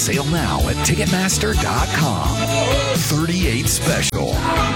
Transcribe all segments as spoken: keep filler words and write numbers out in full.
sale now at Ticketmaster dot com. thirty-eight Special.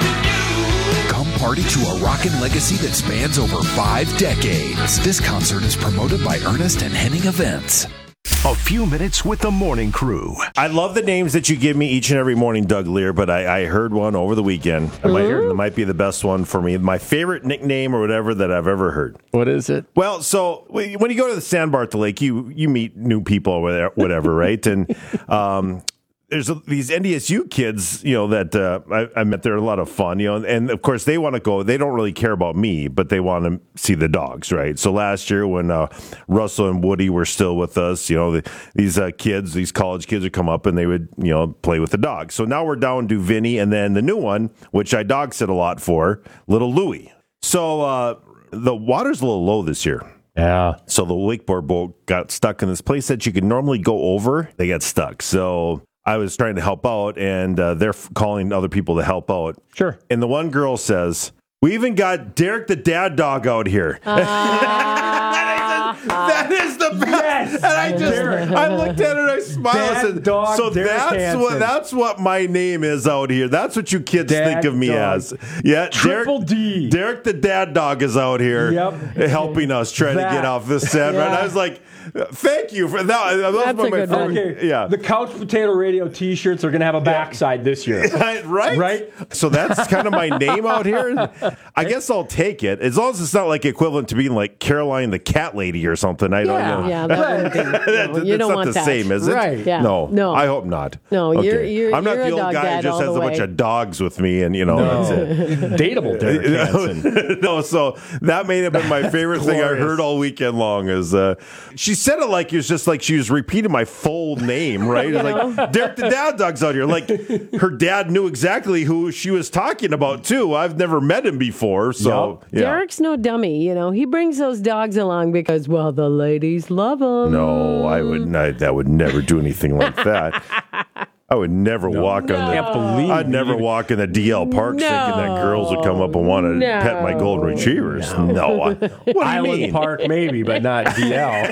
Come party to a rockin' legacy that spans over five decades. This concert is promoted by Ernest and Henning Events. A few minutes with the morning crew. I love the names that you give me each and every morning, Doug Lear, but I, I heard one over the weekend. Mm-hmm. I might hear, it might be the best one for me. My favorite nickname or whatever that I've ever heard. What is it? Well, so when you go to the sandbar at the lake, you, you meet new people or whatever, right? And um, there's these N D S U kids, you know, that uh, I, I met. They're a lot of fun, you know, and, and of course they want to go. They don't really care about me, but they want to see the dogs, right? So last year when uh, Russell and Woody were still with us, you know, the, these uh, kids, these college kids would come up and they would, you know, play with the dogs. So now we're down to Vinny and then the new one, which I dog sit a lot for, little Louie. So uh, the water's a little low this year. Yeah. So the wakeboard boat got stuck in this place that you could normally go over. They got stuck. So I was trying to help out, and uh, they're f- calling other people to help out. Sure. And the one girl says, "We even got Derek the dad dog out here." Uh, that, is, that is the best. Yes, and I just, Derek. I looked at her and I smiled. Dad, I said, dog, "So Derek that's Hansen. what that's what my name is out here. That's what you kids Dad, think of me dog. as." Yeah, Triple Derek, D. Derek the dad dog is out here, yep. helping us try that. to get off this sand. Yeah. And I was like, "Thank you for that." that That's was a my good one. Okay, yeah. The Couch Potato Radio T-shirts are going to have a backside this year. right? Right? So that's kind of my name out here. I guess I'll take it. As long as it's not like equivalent to being like Caroline the cat lady or something. I don't Yeah, know. yeah, that wouldn't be. No, you it's don't not want the that. same, is it? Right. Yeah. No. No. I hope not. No, Okay. you're- you're- I'm not you're the a old dog guy dad who just all has the a bunch way. of dogs with me and, you know, No. that's it. Dateable Derek Hansen. No, so that may have been my favorite thing I Glorious. heard all weekend long is uh, she said it like it was just like she was repeating my full name, right? Like, Derek the dad dog's out here. Like, her dad knew exactly who she was talking about, too. I've never met him before, so, Yep. yeah. Derek's no dummy, you know. He brings those dogs along because, well, the ladies love them. No, I would I, that would never do anything like that. I would never walk No. on the. Can't believe I'd never you. walk in the D L Park No. thinking that girls would come up and want to No. pet my golden retrievers. No, I, what do you Island mean? Park, maybe, but not D L.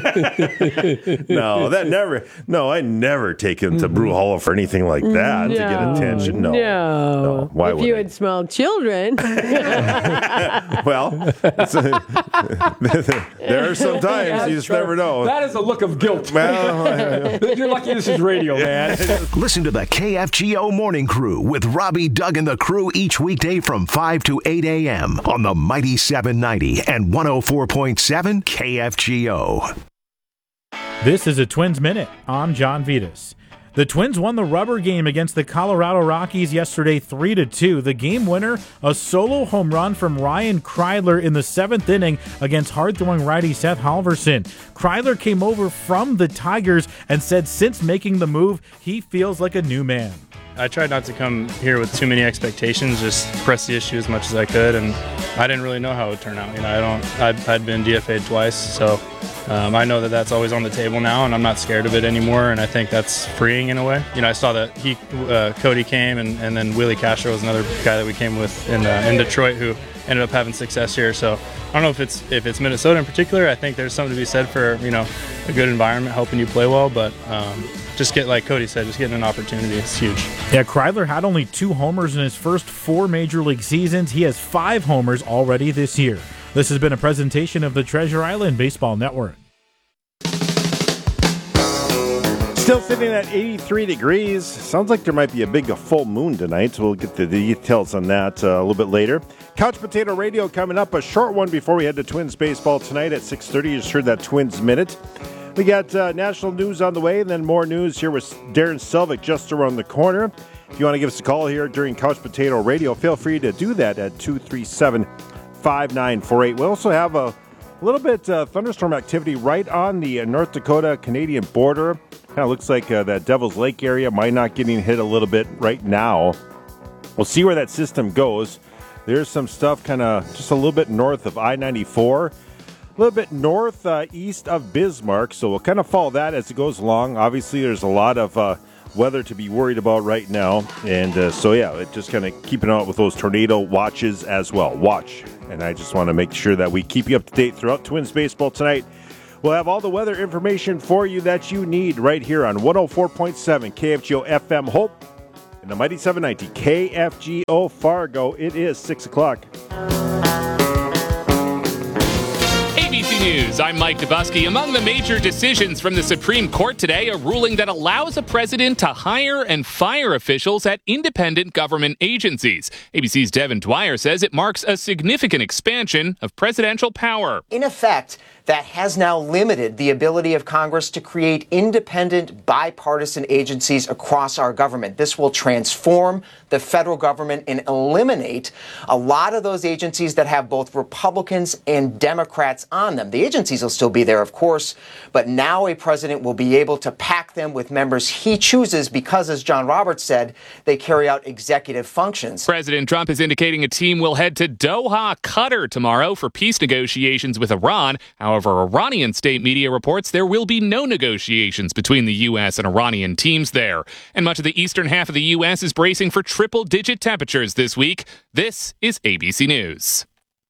No, that never. No, I never take him to Brew Hall for anything like that to get attention. No, No. no. Why if would you I? had small children. Well, it's a- there are some times you just never know. That is a look of guilt. Well, You're lucky this is radio, man. Listen to the K F G O Morning Crew with Robbie, Doug, and the crew each weekday from five to eight a.m. on the Mighty seven ninety and one oh four point seven K F G O. This is a Twins Minute. I'm John Vitas. The Twins won the rubber game against the Colorado Rockies yesterday three to two. The game winner, a solo home run from Ryan Kreidler in the seventh inning against hard-throwing righty Seth Halverson. Kreidler came over from the Tigers and said since making the move, he feels like a new man. I tried not to come here with too many expectations, just press the issue as much as I could, and I didn't really know how it would turn out. You know, I don't. I'd, I'd been D F A'd twice, so um, I know that that's always on the table now, and I'm not scared of it anymore. And I think that's freeing in a way. You know, I saw that he, uh, Cody came, and, and then Willie Castro was another guy that we came with in uh, in Detroit who ended up having success here. So I don't know if it's if it's Minnesota in particular. I think there's something to be said for you know a good environment helping you play well, but. Um, Just get, like Cody said, just getting an opportunity. It's huge. Yeah, Kreidler had only two homers in his first four Major League seasons. He has five homers already this year. This has been a presentation of the Treasure Island Baseball Network. still sitting at eighty-three degrees. Sounds like there might be a big a full moon tonight. We'll get the details on that uh, a little bit later. Couch Potato Radio coming up. A short one before we head to Twins baseball tonight at six thirty. You just heard that Twins Minute. We got uh, national news on the way, and then more news here with Darren Selvik just around the corner. If you want to give us a call here during Couch Potato Radio, feel free to do that at two three seven, five nine four eight. We also have a little bit uh, thunderstorm activity right on the uh, North Dakota-Canadian border. Kind of looks like uh, that Devil's Lake area might not getting hit a little bit right now. We'll see where that system goes. There's some stuff kind of just a little bit north of I ninety-four. A little bit north, uh, east of Bismarck, so we'll kind of follow that as it goes along. Obviously, there's a lot of uh, weather to be worried about right now, and uh, so yeah, it just kind of keeping out with those tornado watches as well. Watch, and I just want to make sure that we keep you up to date throughout Twins baseball tonight. We'll have all the weather information for you that you need right here on one oh four point seven K F G O F M Hope and the Mighty seven ninety K F G O Fargo. It is six o'clock. A B C News, I'm Mike Dubusky. Among the major decisions from the Supreme Court today, a ruling that allows a president to hire and fire officials at independent government agencies. A B C's Devin Dwyer says it marks a significant expansion of presidential power. In effect, that has now limited the ability of Congress to create independent, bipartisan agencies across our government. This will transform the federal government and eliminate a lot of those agencies that have both Republicans and Democrats on them. The agencies will still be there, of course, but now a president will be able to pack them with members he chooses because, as John Roberts said, they carry out executive functions. President Trump is indicating a team will head to Doha, Qatar tomorrow for peace negotiations with Iran. However, Iranian state media reports there will be no negotiations between the U S and Iranian teams there. And much of the eastern half of the U S is bracing for triple-digit temperatures this week. This is A B C News.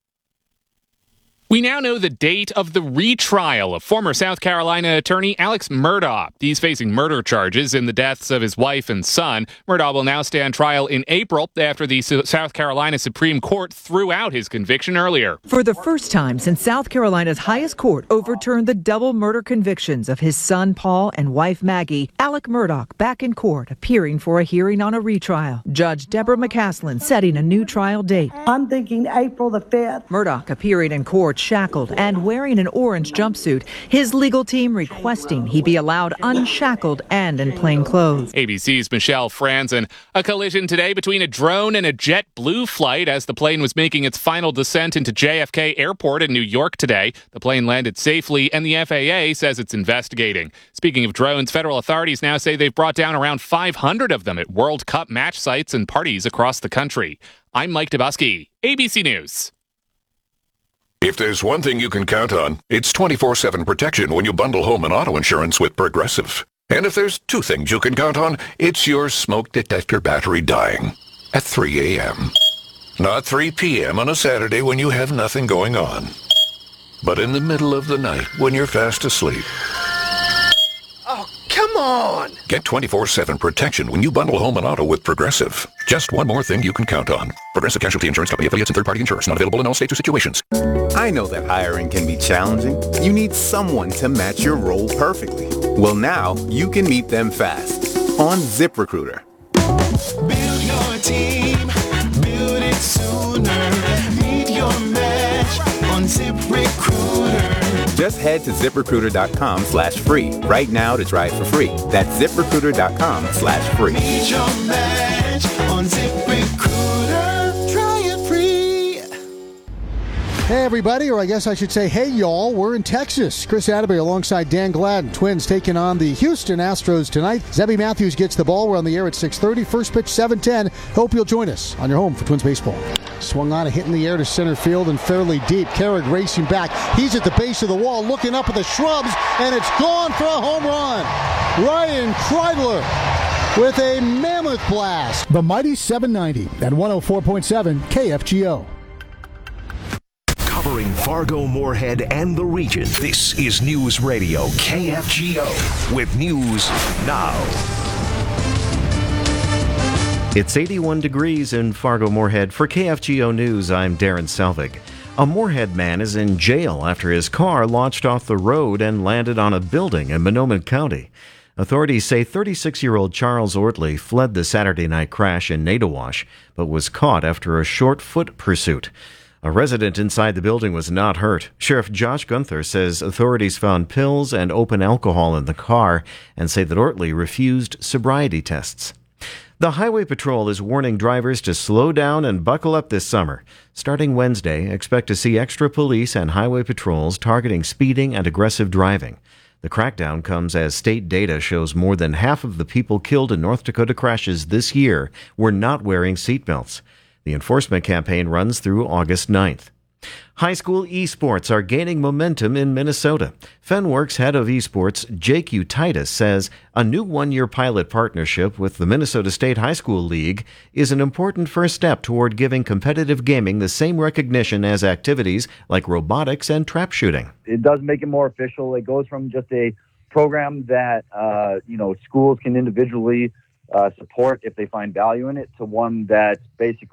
We now know the date of the retrial of former South Carolina attorney Alex Murdaugh. He's facing murder charges in the deaths of his wife and son. Murdaugh will now stand trial in April after the South Carolina Supreme Court threw out his conviction earlier. For the first time since South Carolina's highest court overturned the double murder convictions of his son Paul and wife Maggie, Alec Murdaugh back in court appearing for a hearing on a retrial. Judge Deborah McCaslin setting a new trial date. I'm thinking April the fifth. Murdaugh appearing in court shackled and wearing an orange jumpsuit. His legal team requesting he be allowed unshackled and in plain clothes. A B C's Michelle Franzen. A collision today between a drone and a JetBlue flight as the plane was making its final descent into J F K Airport in New York today. The plane landed safely, and the F A A says it's investigating. Speaking of drones, federal authorities now say they've brought down around five hundred of them at World Cup match sites and parties across the country. I'm Mike Dubusky, A B C News. If there's one thing you can count on, it's twenty-four seven protection when you bundle home and auto insurance with Progressive. And if there's two things you can count on, it's your smoke detector battery dying at three a.m. Not three p.m. on a Saturday when you have nothing going on, but in the middle of the night when you're fast asleep. Oh, come on! Get twenty-four seven protection when you bundle home and auto with Progressive. Just one more thing you can count on. Progressive Casualty Insurance Company, affiliates, and third-party insurers. Not available in all states or situations. I know that hiring can be challenging. You need someone to match your role perfectly. Well, now you can meet them fast on ZipRecruiter. Build your team, build it sooner. Meet your match on ZipRecruiter. Just head to ZipRecruiter.com slash free right now to try it for free. That's ZipRecruiter.com slash free. Meet your match on ZipRecruiter. Try it free. Hey, everybody, or I guess I should say, hey, y'all. We're in Texas. Chris Atterbury alongside Dan Gladden. Twins taking on the Houston Astros tonight. Zebby Matthews gets the ball. We're on the air at six thirty. First pitch, seven ten. Hope you'll join us on your home for Twins baseball. Swung on, a hit in the air to center field and fairly deep. Carrick racing back. He's at the base of the wall, looking up at the shrubs, and it's gone for a home run. Ryan Kreidler with a mammoth blast. The Mighty seven ninety at one oh four point seven K F G O. Covering Fargo, Moorhead, and the region, this is News Radio K F G O with news now. It's eighty-one degrees in Fargo, Moorhead. For K F G O News, I'm Darren Selvig. A Moorhead man is in jail after his car launched off the road and landed on a building in Monomoy County. Authorities say thirty-six-year-old Charles Ortley fled the Saturday night crash in Nadawash, but was caught after a short foot pursuit. A resident inside the building was not hurt. Sheriff Josh Gunther says authorities found pills and open alcohol in the car and say that Ortley refused sobriety tests. The Highway Patrol is warning drivers to slow down and buckle up this summer. Starting Wednesday, expect to see extra police and highway patrols targeting speeding and aggressive driving. The crackdown comes as state data shows more than half of the people killed in North Dakota crashes this year were not wearing seatbelts. The enforcement campaign runs through August ninth. High school esports are gaining momentum in Minnesota. Fenworks head of esports, Jake Utitis, says a new one-year pilot partnership with the Minnesota State High School League is an important first step toward giving competitive gaming the same recognition as activities like robotics and trap shooting. It does make it more official. It goes from just a program that uh, you know schools can individually uh, support if they find value in it to one that basically